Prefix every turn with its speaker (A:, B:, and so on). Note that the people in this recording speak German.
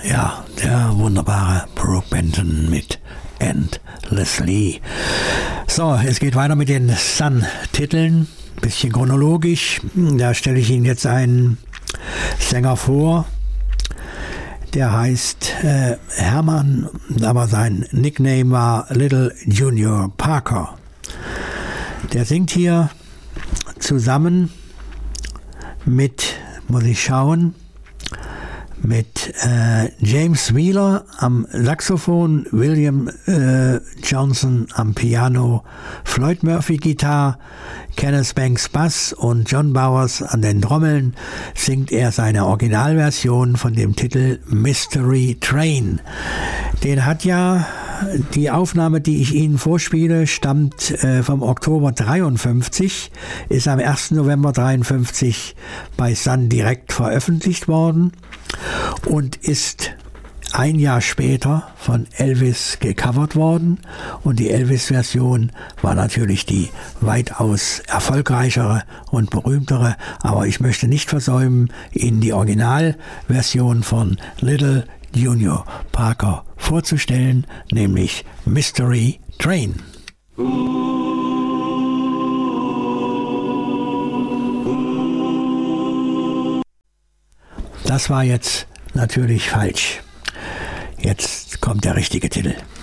A: Ja, der wunderbare Brook Benton mit Endlessly. So, es geht weiter mit den Sun-Titeln. Bisschen chronologisch. Da stelle ich Ihnen jetzt einen Sänger vor. Der heißt Hermann, aber sein Nickname war Little Junior Parker. Der singt hier zusammen mit, muss ich schauen, mit James Wheeler am Saxophon, William Johnson am Piano, Floyd Murphy Gitarre, Kenneth Banks Bass und John Bowers an den Trommeln singt er seine Originalversion von dem Titel Mystery Train. Den hat ja die Aufnahme, die ich Ihnen vorspiele, stammt vom Oktober 53, ist am 1. November 53 bei Sun direkt veröffentlicht worden und ist ein Jahr später von Elvis gecovert worden. Und die Elvis-Version war natürlich die weitaus erfolgreichere und berühmtere. Aber ich möchte nicht versäumen, Ihnen die Originalversion von Little Junior Parker vorzustellen, nämlich Mystery Train. Das war jetzt natürlich falsch. Jetzt kommt der richtige Titel.